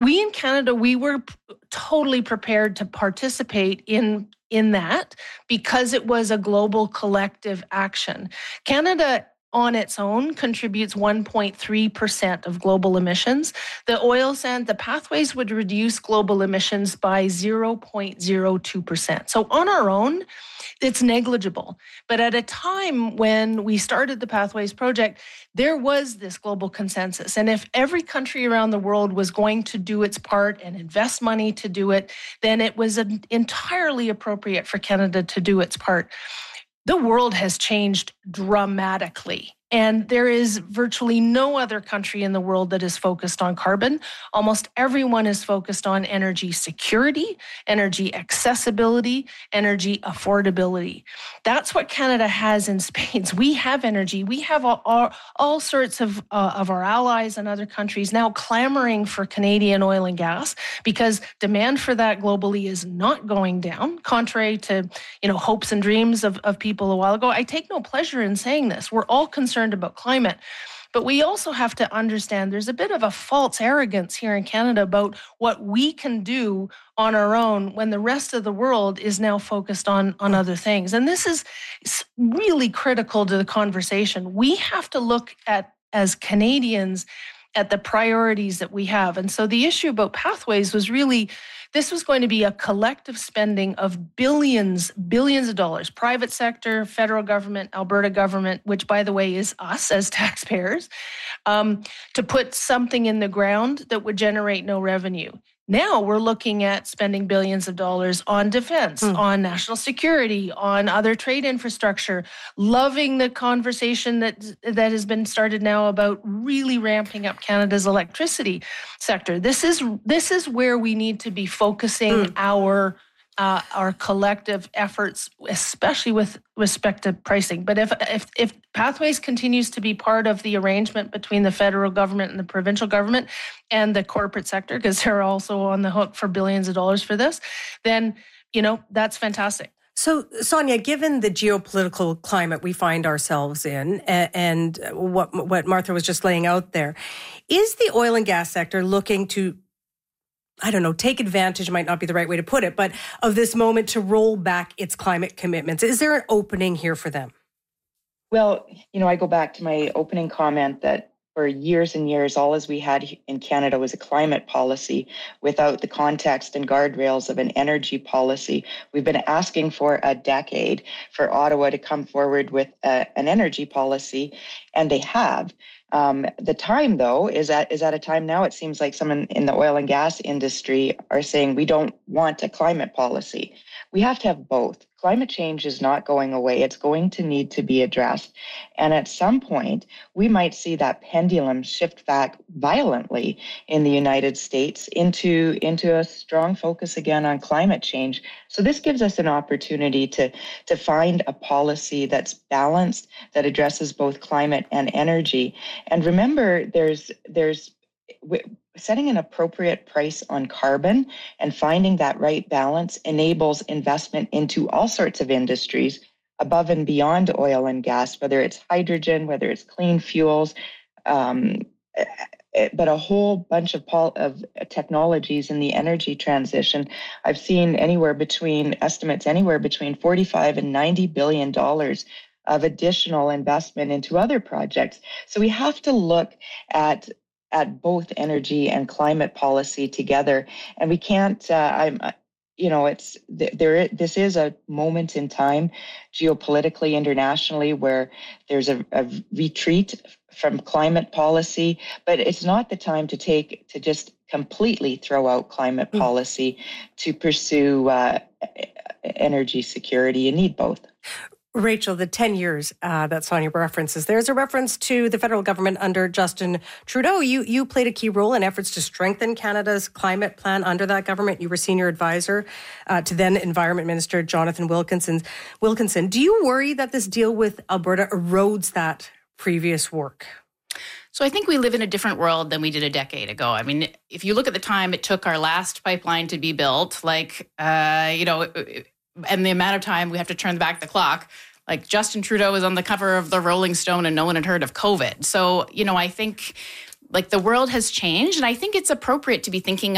we in Canada, we were totally prepared to participate in that because it was a global collective action. Canada on its own contributes 1.3% of global emissions. The oil sands, the pathways would reduce global emissions by 0.02%. So on our own, it's negligible. But at a time when we started the Pathways Project, there was this global consensus. And if every country around the world was going to do its part and invest money to do it, then it was entirely appropriate for Canada to do its part. The world has changed dramatically. And there is virtually no other country in the world that is focused on carbon. Almost everyone is focused on energy security, energy accessibility, energy affordability. That's what Canada has in spades. We have energy. We have all sorts of our allies and other countries now clamoring for Canadian oil and gas because demand for that globally is not going down, contrary to hopes and dreams of people a while ago. I take no pleasure in saying this. We're all concerned about climate. But we also have to understand there's a bit of a false arrogance here in Canada about what we can do on our own when the rest of the world is now focused on other things. And this is really critical to the conversation. We have to look at, as Canadians, at the priorities that we have. And so the issue about Pathways was really, this was going to be a collective spending of billions of dollars, private sector, federal government, Alberta government, which, by the way, is us as taxpayers, to put something in the ground that would generate no revenue. Now we're looking at spending billions of dollars on defense, on national security, on other trade infrastructure, loving the conversation that has been started now about really ramping up Canada's electricity sector. This is where we need to be focusing our collective efforts, especially with respect to pricing. But if Pathways continues to be part of the arrangement between the federal government and the provincial government and the corporate sector, because they're also on the hook for billions of dollars for this, then, that's fantastic. So, Sonia, given the geopolitical climate we find ourselves in and what Martha was just laying out there, is the oil and gas sector looking to, take advantage might not be the right way to put it, but of this moment to roll back its climate commitments? Is there an opening here for them? Well, I go back to my opening comment that for years and years, all as we had in Canada was a climate policy without the context and guardrails of an energy policy. We've been asking for a decade for Ottawa to come forward with an energy policy, and they have. The time, though, is at a time now, it seems like someone in the oil and gas industry are saying we don't want a climate policy. We have to have both. Climate change is not going away. It's going to need to be addressed. And at some point, we might see that pendulum shift back violently in the United States into a strong focus again on climate change. So this gives us an opportunity to find a policy that's balanced, that addresses both climate and energy. And remember, there's setting an appropriate price on carbon and finding that right balance enables investment into all sorts of industries above and beyond oil and gas, whether it's hydrogen, whether it's clean fuels, but a whole bunch of technologies in the energy transition. I've seen estimates anywhere between $45 and $90 billion of additional investment into other projects. So we have to look at both energy and climate policy together, and we can't. This is a moment in time, geopolitically, internationally, where there's a retreat from climate policy, but it's not the time to just completely throw out climate policy to pursue energy security. You need both. Rachel, the 10 years that Sonia references, there's a reference to the federal government under Justin Trudeau. You played a key role in efforts to strengthen Canada's climate plan under that government. You were senior advisor to then Environment Minister Jonathan Wilkinson. Do you worry that this deal with Alberta erodes that previous work? So I think we live in a different world than we did a decade ago. I mean, if you look at the time it took our last pipeline to be built, and the amount of time we have to turn back the clock, like Justin Trudeau was on the cover of the Rolling Stone and no one had heard of COVID. So, I think the world has changed, and I think it's appropriate to be thinking